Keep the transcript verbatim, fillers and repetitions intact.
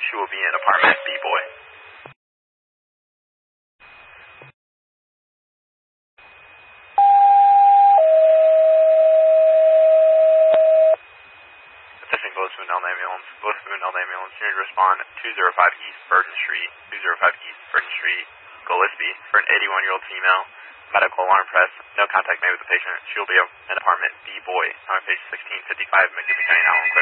She will be in apartment B, boy. Attention Gillespie Moon Ambulance. Gillespie Moon Ambulance. You need to respond two oh five East Burton Street. two oh five East Burton Street, Gillespie, for an eighty-one-year-old female. Medical alarm press. No contact made with the patient. She will be in apartment B, boy. On page sixteen fifty-five, McDonough County, now.